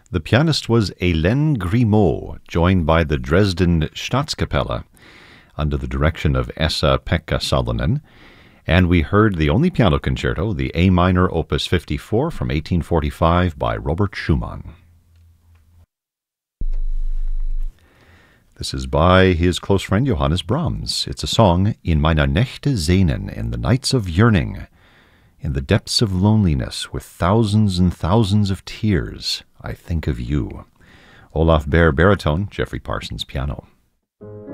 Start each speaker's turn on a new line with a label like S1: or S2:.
S1: The pianist was Hélène Grimaud, joined by the Dresden Staatskapelle under the direction of Esa-Pekka Salonen, and we heard the only piano concerto, the A minor Opus 54 from 1845 by Robert Schumann. This is by his close friend Johannes Brahms. It's a song, In meine Nächte sehnen, in the nights of yearning, in the depths of loneliness, with thousands and thousands of tears, I think of you. Olaf Behr baritone, Jeffrey Parsons piano.